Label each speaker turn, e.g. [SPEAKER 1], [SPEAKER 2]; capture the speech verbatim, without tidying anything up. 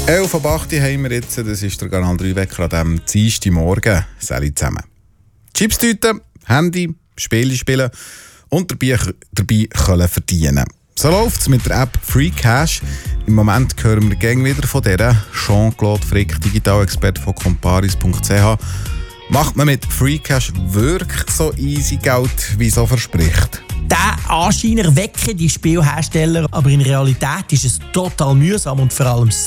[SPEAKER 1] elf ab acht haben wir jetzt, das ist der Kanal drei Wecker an diesem Dienstagmorgen. Sali zusammen. Chipstüten, Handy, Spiele spielen und dabei, dabei können verdienen. So läuft es mit der App Free Cash. Im Moment hören wir gäng wieder von der Jean-Claude Frick, Digitalexperte von comparis punkt c h. Macht man mit Free Cash wirklich so easy Geld, wie so verspricht?
[SPEAKER 2] Der Anschein erwecken die Spielhersteller, aber in Realität ist es total mühsam und vor allem